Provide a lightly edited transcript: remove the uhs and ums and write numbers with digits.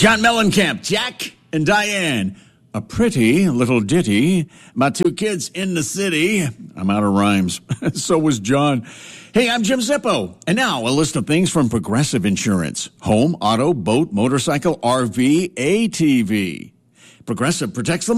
John Mellencamp, Jack and Diane. A pretty little ditty about two kids in the city. I'm out of rhymes. So was John. Hey, I'm Jim Zippo. And now a list of things from Progressive Insurance. Home, auto, boat, motorcycle, RV, ATV. Progressive protects them